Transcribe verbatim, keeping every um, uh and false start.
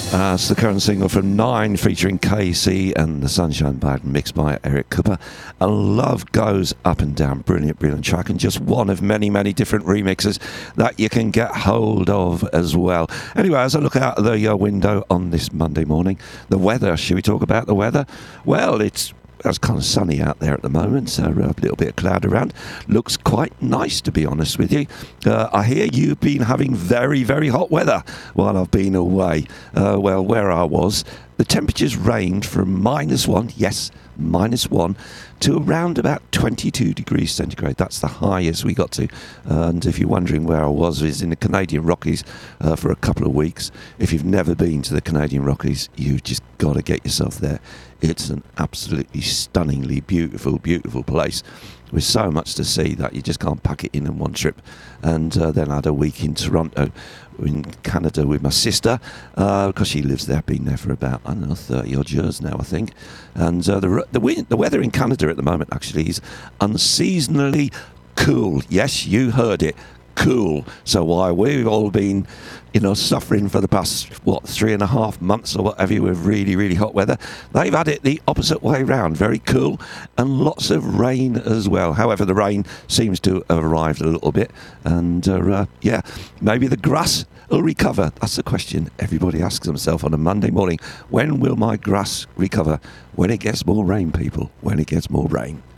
Uh, it's the current single from Nine featuring K C and the Sunshine Band, mixed by Eric Cooper. And Love Goes Up and Down. Brilliant, brilliant track, and just one of many, many different remixes that you can get hold of as well. Anyway, as I look out the uh, window on this Monday morning, the weather, should we talk about the weather? Well, it's It's kind of sunny out there at the moment, so a little bit of cloud around. Looks quite nice, to be honest with you. Uh, I hear you've been having very, very hot weather while I've been away. Uh, well, where I was, the temperatures ranged from minus one, yes, minus one, to around about twenty-two degrees centigrade. That's the highest we got to. And if you're wondering where I was, I was in the Canadian Rockies uh, for a couple of weeks. If you've never been to the Canadian Rockies, you've just got to get yourself there. It's an absolutely stunningly beautiful, beautiful place with so much to see that you just can't pack it in in one trip. And uh, then I had a week in Toronto, in Canada, with my sister, uh, because she lives there, been there for about, I don't know, thirty odd years now, I think. And uh, the, the, wind, the weather in Canada at the moment actually is unseasonably cool. Yes, you heard it. Cool. So why we've all been, you know, suffering for the past, what, three and a half months or whatever with really, really hot weather, they've had it the opposite way round. Very cool and lots of rain as well. However, the rain seems to have arrived a little bit, and uh, uh, yeah, maybe the grass will recover. That's the question everybody asks themselves on a Monday morning. When will my grass recover? When it gets more rain, people. When it gets more rain.